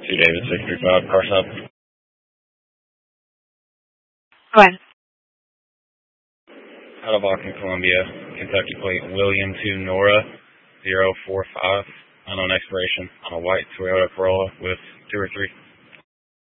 2 David 635, car stop. When? Out of Auckland, Columbia, Kentucky plate William 2 Nora 045, unknown expiration on a white Toyota Corolla with 2 or 3.